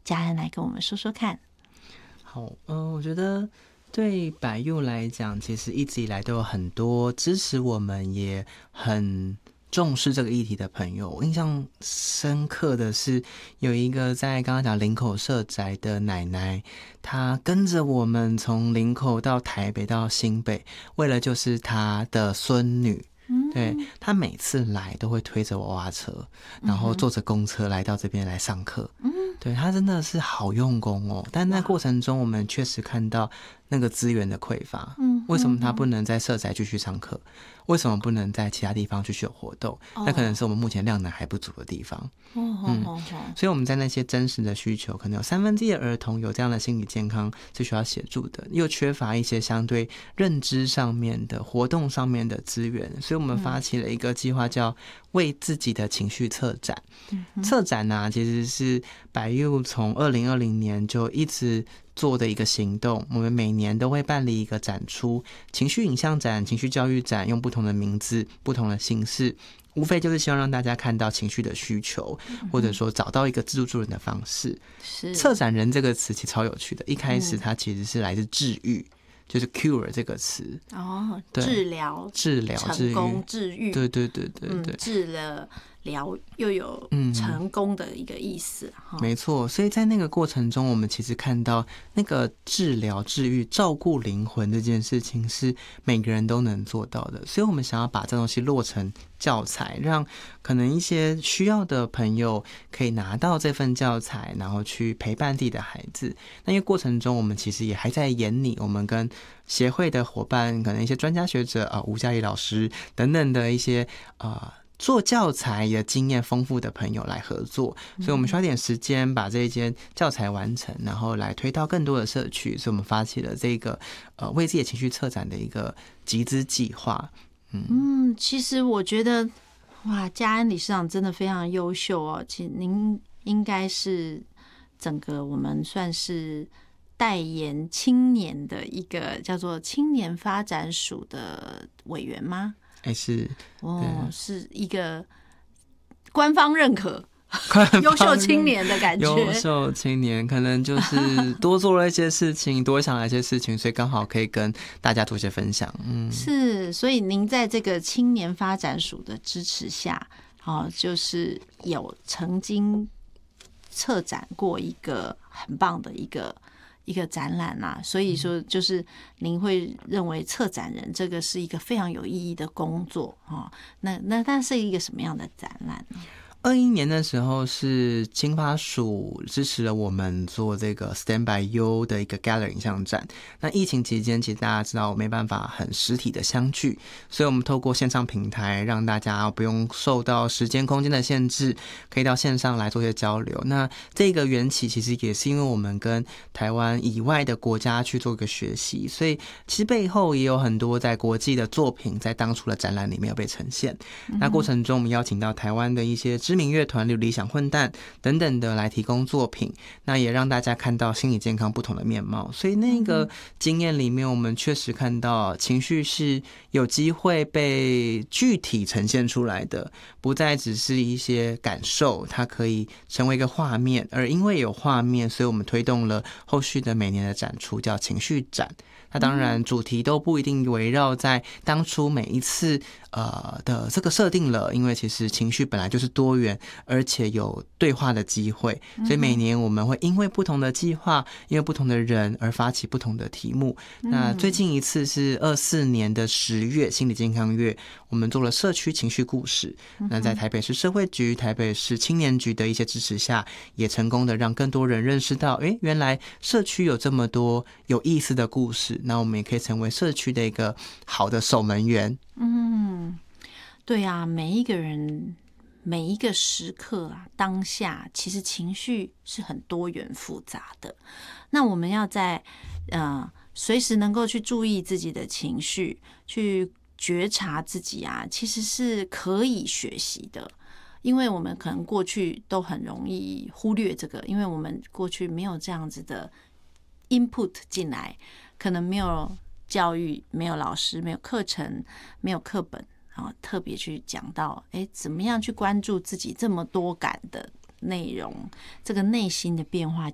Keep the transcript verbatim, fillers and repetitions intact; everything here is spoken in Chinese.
嘉恩来跟我们说说看。 好，嗯、呃，我觉得对百佑来讲，其实一直以来都有很多支持我们，也很重视这个议题的朋友。我印象深刻的是，有一个在刚刚讲林口社宅的奶奶，她跟着我们从林口到台北到新北，为了就是她的孙女。对，他每次来都会推着娃娃车，然后坐着公车来到这边来上课。嗯，对，他真的是好用功哦。但在过程中，我们确实看到那个资源的匮乏。嗯，为什么他不能在社宅继续上课？为什么不能在其他地方继续有活动？哦、那可能是我们目前量能还不足的地方。哦、嗯，哦哦、所以我们在那些真实的需求，可能有三分之一的儿童有这样的心理健康是需要协助的，又缺乏一些相对认知上面的活动上面的资源，所以我们发起了一个计划，叫为自己的情绪策展。嗯、策展呢、啊，其实是百佑从二零二零年就一直做的一个行动，我们每年都会办理一个展出，情绪影像展、情绪教育展，用不同的名字、不同的形式，无非就是希望让大家看到情绪的需求，或者说找到一个自助助人的方式。是策展人这个词其实超有趣的，一开始它其实是来自治愈。就是 cure 这个词哦，治疗、 治疗、 成功、治愈， 对对对对对， 嗯、治了疗又有成功的一个意思、 嗯、没错。所以在那个过程中，我们其实看到那个治疗、治愈、照顾灵魂这件事情是每个人都能做到的，所以我们想要把这东西落成教材，让可能一些需要的朋友可以拿到这份教材，然后去陪伴自己的孩子。那因为过程中我们其实也还在研拟，我们跟协会的伙伴，可能一些专家学者啊、呃，吴嘉怡老师等等的一些呃做教材也经验丰富的朋友来合作，所以我们需要点时间把这一间教材完成，然后来推到更多的社区，所以我们发起了这个呃为自己的情绪策展的一个集资计划。 嗯, 嗯，其实我觉得哇，嘉恩理事长真的非常优秀哦。其实您应该是整个我们算是代言青年的一个叫做青年发展署的委员吗？ 哎、欸，是哦，是一个官方认可优秀青年的感觉。 优秀青年可能就是多做了一些事情，多想了一些事情，所以刚好可以跟大家做一些分享。嗯， 是，所以您在这个青年发展署的支持下，哦，就是有曾经策展过一个很棒的一个一个展览啊，所以说就是您会认为策展人这个是一个非常有意义的工作哦。那那那是一个什么样的展览呢？ 二一年的时候是青发署支持了我们做这个 Stand by You 的一个 Gallery 影像展。那疫情期间，其实大家知道没办法很实体的相聚，所以我们透过线上平台，让大家不用受到时间空间的限制，可以到线上来做一些交流。那这个缘起其实也是因为我们跟台湾以外的国家去做一个学习，所以其实背后也有很多在国际的作品在当初的展览里面有被呈现。嗯、那过程中，我们邀请到台湾的一些知名乐团，例如理想混蛋等等的来提供作品，那也让大家看到心理健康不同的面貌。所以那个经验里面，我们确实看到情绪是有机会被具体呈现出来的，不再只是一些感受，它可以成为一个画面。而因为有画面，所以我们推动了后续的每年的展出，叫情绪展。那当然主题都不一定围绕在当初每一次呃的这个设定了，因为其实情绪本来就是多元，而且有对话的机会，所以每年我们会因为不同的计划，因为不同的人而发起不同的题目。那最近一次是二四年的十月心理健康月，我们做了社区情绪故事。那在台北市社会局、台北市青年局的一些支持下，也成功的让更多人认识到，诶，原来社区有这么多有意思的故事。那我们也可以成为社区的一个好的守门员。 嗯，对啊，每一个人每一个时刻啊，当下其实情绪是很多元复杂的。那我们要在呃随时能够去注意自己的情绪，去觉察自己啊，其实是可以学习的。因为我们可能过去都很容易忽略这个，因为我们过去没有这样子的 input 进来，可能没有教育，没有老师，没有课程，没有课本，然后特别去讲到，哎，怎么样去关注自己这么多感的内容，这个内心的变化